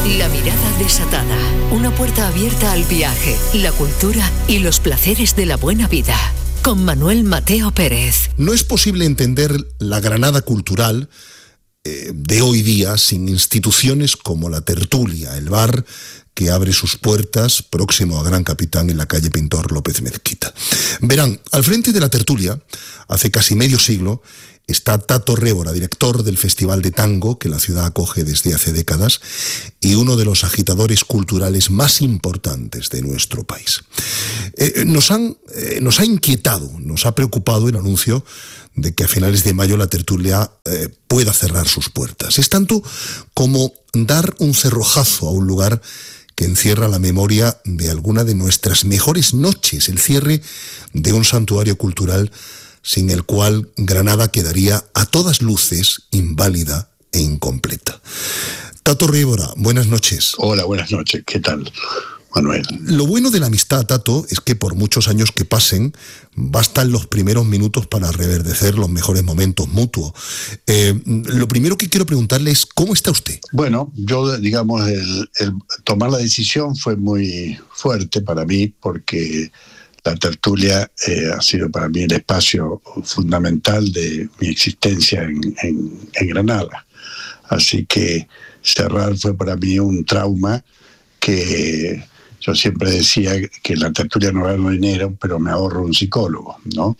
La mirada desatada. Una puerta abierta al viaje, la cultura y los placeres de la buena vida. Con Manuel Mateo Pérez. No es posible entender la Granada cultural de hoy día sin instituciones como La Tertulia, el bar que abre sus puertas próximo a Gran Capitán en la calle Pintor López Mezquita. Verán, al frente de La Tertulia, hace casi medio siglo, está Tato Révora, director del Festival de Tango que la ciudad acoge desde hace décadas y uno de los agitadores culturales más importantes de nuestro país. Nos ha inquietado, nos ha preocupado el anuncio de que a finales de mayo La Tertulia pueda cerrar sus puertas. Es tanto como dar un cerrojazo a un lugar que encierra la memoria de alguna de nuestras mejores noches, el cierre de un santuario cultural sin el cual Granada quedaría a todas luces inválida e incompleta. Tato Révora, buenas noches. Hola, buenas noches. ¿Qué tal, Manuel? Lo bueno de la amistad, Tato, es que por muchos años que pasen, bastan los primeros minutos para reverdecer los mejores momentos mutuos. Lo primero que quiero preguntarle es, ¿cómo está usted? Bueno, yo, digamos, el tomar la decisión fue muy fuerte para mí porque La Tertulia ha sido para mí el espacio fundamental de mi existencia en Granada. Así que cerrar fue para mí un trauma que yo siempre decía que en La Tertulia no gano dinero, pero me ahorro un psicólogo, ¿no?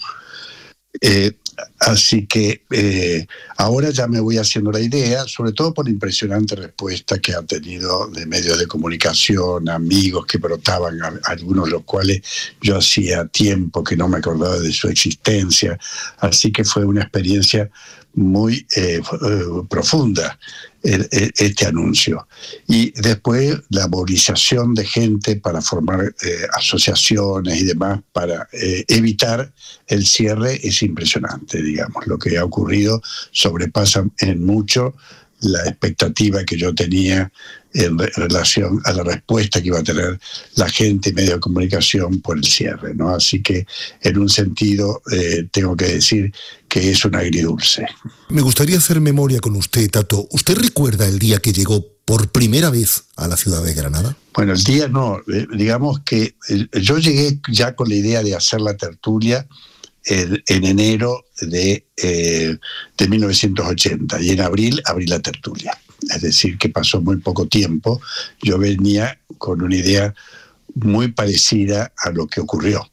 Así que ahora ya me voy haciendo la idea, sobre todo por la impresionante respuesta que han tenido de medios de comunicación, amigos que brotaban, algunos de los cuales yo hacía tiempo que no me acordaba de su existencia. Así que fue una experiencia muy profunda este anuncio. Y después la movilización de gente para formar asociaciones y demás para evitar el cierre es impresionante, digamos. Lo que ha ocurrido sobrepasa en mucho la expectativa que yo tenía en relación a la respuesta que iba a tener la gente y medios de comunicación por el cierre, ¿no? Así que, en un sentido, tengo que decir que es un agridulce. Me gustaría hacer memoria con usted, Tato. ¿Usted recuerda el día que llegó por primera vez a la ciudad de Granada? Bueno, el día no. Digamos que yo llegué ya con la idea de hacer La Tertulia en enero de 1980 y en abril abrí La Tertulia. Es decir, que pasó muy poco tiempo. Yo venía con una idea muy parecida a lo que ocurrió.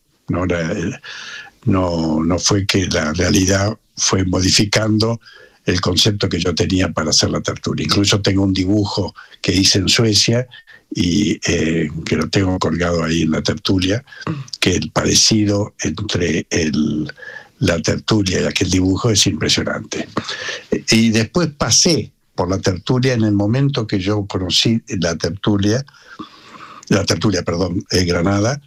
No fue que la realidad fue modificando el concepto que yo tenía para hacer La Tertulia. Incluso tengo un dibujo que hice en Suecia y que lo tengo colgado ahí en La Tertulia, que el parecido entre La Tertulia y aquel dibujo es impresionante. Y después pasé por La Tertulia en el momento que yo conocí La Tertulia, Granada.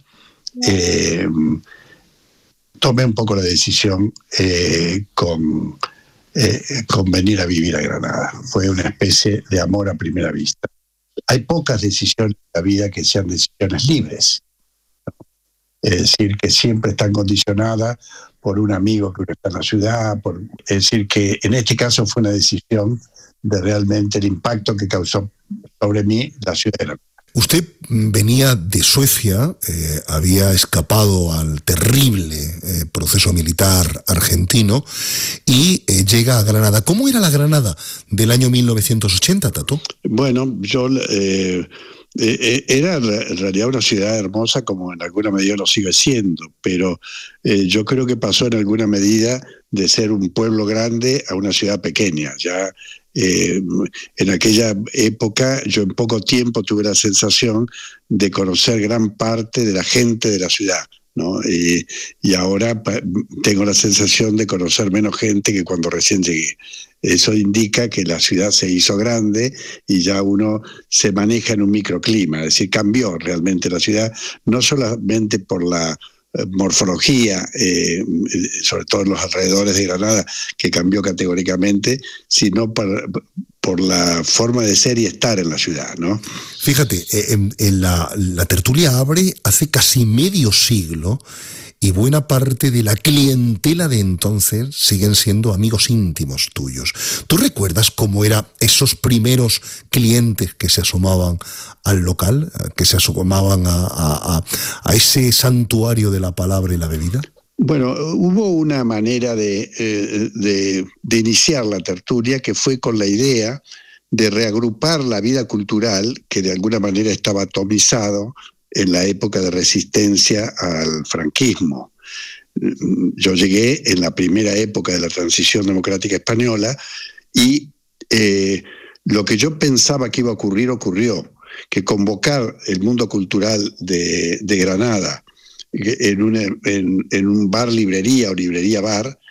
Tomé un poco la decisión con venir a vivir a Granada. Fue una especie de amor a primera vista. Hay pocas decisiones en la vida que sean decisiones libres. Es decir, que siempre están condicionadas por un amigo que está en la ciudad. Es decir, que en este caso fue una decisión de realmente el impacto que causó sobre mí la ciudad de Granada. Usted venía de Suecia, había escapado al terrible proceso militar argentino y llega a Granada. ¿Cómo era la Granada del año 1980, Tato? Bueno, yo era en realidad una ciudad hermosa, como en alguna medida lo sigue siendo, pero yo creo que pasó en alguna medida de ser un pueblo grande a una ciudad pequeña. Ya en aquella época yo en poco tiempo tuve la sensación de conocer gran parte de la gente de la ciudad, ¿no? Y ahora tengo la sensación de conocer menos gente que cuando recién llegué. Eso indica que la ciudad se hizo grande y ya uno se maneja en un microclima, es decir, cambió realmente la ciudad, no solamente por la morfología, sobre todo en los alrededores de Granada, que cambió categóricamente, sino por la forma de ser y estar en la ciudad, ¿no? Fíjate, en la Tertulia abre hace casi medio siglo y buena parte de la clientela de entonces siguen siendo amigos íntimos tuyos. ¿Tú recuerdas cómo eran esos primeros clientes que se asomaban al local, que se asomaban a ese santuario de la palabra y la bebida? Bueno, hubo una manera de iniciar la tertulia que fue con la idea de reagrupar la vida cultural, que de alguna manera estaba atomizado en la época de resistencia al franquismo. Yo llegué en la primera época de la transición democrática española y lo que yo pensaba que iba a ocurrir, ocurrió, que convocar el mundo cultural de Granada en un bar-librería o librería-bar,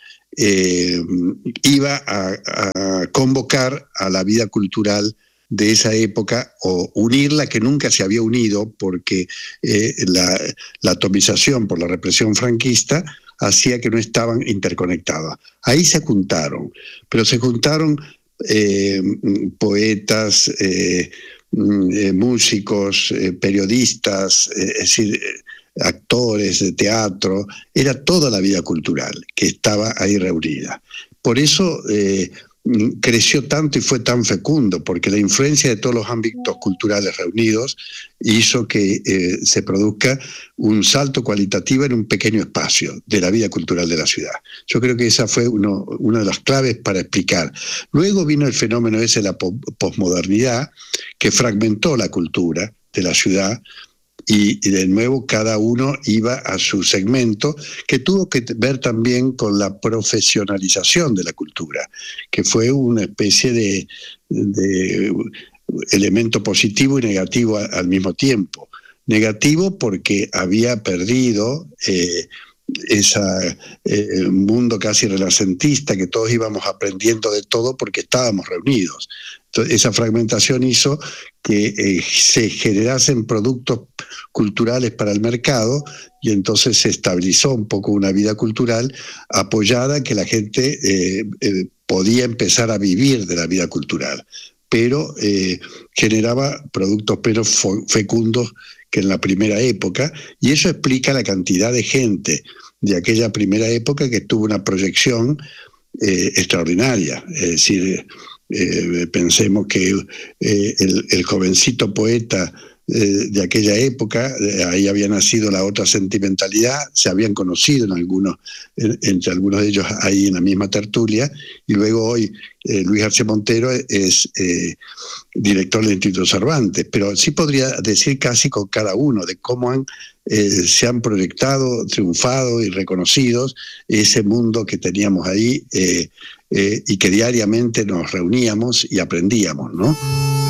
iba a convocar a la vida cultural de esa época o unirla, que nunca se había unido porque la atomización por la represión franquista hacía que no estaban interconectadas. Ahí se juntaron, pero se juntaron poetas, músicos, periodistas, es decir, actores de teatro, era toda la vida cultural que estaba ahí reunida. Por eso creció tanto y fue tan fecundo, porque la influencia de todos los ámbitos culturales reunidos hizo que se produzca un salto cualitativo en un pequeño espacio de la vida cultural de la ciudad. Yo creo que esa fue una de las claves para explicar. Luego vino el fenómeno ese de la posmodernidad, que fragmentó la cultura de la ciudad, y de nuevo cada uno iba a su segmento, que tuvo que ver también con la profesionalización de la cultura, que fue una especie de elemento positivo y negativo al mismo tiempo. Negativo porque había perdido ese mundo casi renacentista, que todos íbamos aprendiendo de todo porque estábamos reunidos. Entonces, esa fragmentación hizo que se generasen productos culturales para el mercado, y entonces se estabilizó un poco una vida cultural apoyada, que la gente podía empezar a vivir de la vida cultural, pero generaba productos menos fecundos que en la primera época, y eso explica la cantidad de gente de aquella primera época que tuvo una proyección extraordinaria. Es decir, pensemos que el jovencito poeta de aquella época, ahí había nacido la otra sentimentalidad, se habían conocido entre algunos de ellos ahí en la misma tertulia, y luego hoy Luis García Montero es director del Instituto Cervantes, pero sí podría decir casi con cada uno de cómo se han proyectado, triunfado y reconocidos ese mundo que teníamos ahí y que diariamente nos reuníamos y aprendíamos, ¿no?